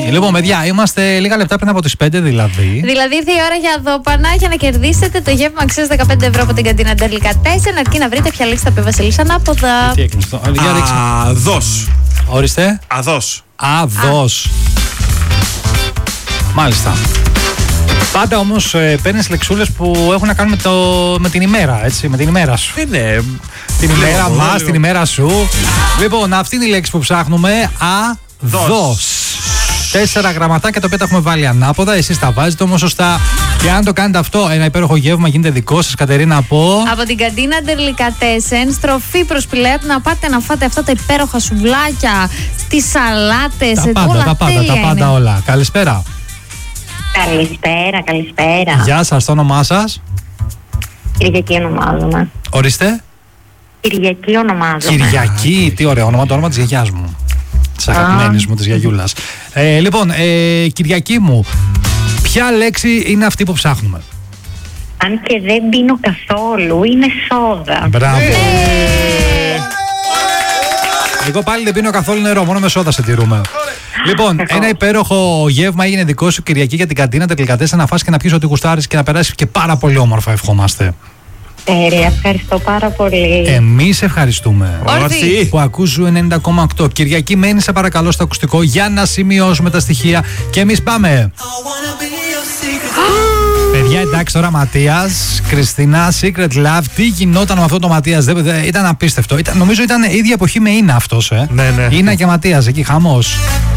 Λοιπόν, παιδιά, είμαστε λίγα λεπτά πριν από τις 5 δηλαδή. Δηλαδή ήρθε η ώρα για δώπανα για να κερδίσετε το γεύμα αξίας 15 ευρώ από την καντίνα Delicatessen, αρκεί να βρείτε ποια λέξη θα πει Βασίλισσα ανάποδα. Τι έκλειστο. Αδός. Ορίστε. Αδός. Αδός. Μάλιστα. Πάντα όμως παίρνεις λεξούλες που έχουν να κάνουν με την ημέρα, έτσι, με την ημέρα σου. Είναι. Την ημέρα μας, την ημέρα σου. Λοιπόν, αυτή είναι η λέξη που ψάχνουμε. Αδός. 4 γραμματάκια τα οποία τα έχουμε βάλει ανάποδα. Εσείς τα βάζετε όμως σωστά. Και αν το κάνετε αυτό, ένα υπέροχο γεύμα γίνεται δικό σας, Κατερίνα, από την καντίνα Delicatessen, στροφή προς Πηλαία, να πάτε να φάτε αυτά τα υπέροχα σουβλάκια, τις σαλάτες, τα πάντα όλα. Καλησπέρα. Καλησπέρα. Γεια σας, το όνομά σας? Κυριακή ονομάζομαι. Ορίστε. Κυριακή ονομάζομαι. Κυριακή, τι ωραίο όνομα, το όνομα της γιαγιάς μου. Της αγαπημένης μου, της γιαγιούλας. Λοιπόν, Κυριακή μου, ποια λέξη είναι αυτή που ψάχνουμε? Αν και δεν πίνω καθόλου, είναι σόδα. Μπράβο. Εγώ πάλι δεν πίνω καθόλου νερό, μόνο με σόδα σε τηρούμε. Λοιπόν, ένα υπέροχο γεύμα έγινε δικό σου Κυριακή για την καντίνα Delicatessen, να φας και να πιεις ό,τι γουστάρεις και να περάσεις και πάρα πολύ όμορφα, ευχόμαστε. Ευχαριστώ πάρα πολύ. Εμείς ευχαριστούμε. Όρθιοι. Που ακούς Ζου 90,8. Κυριακή, μένει σε παρακαλώ στο ακουστικό για να σημειώσουμε τα στοιχεία και εμείς πάμε. Παιδιά, εντάξει τώρα, Ματίας, Κριστίνα, Secret Love, τι γινόταν με αυτό το Ματίας? Ήταν απίστευτο. Νομίζω ήταν η ίδια εποχή με Ίνα αυτός, Ναι. Ίνα και Ματίας, εκεί χαμός.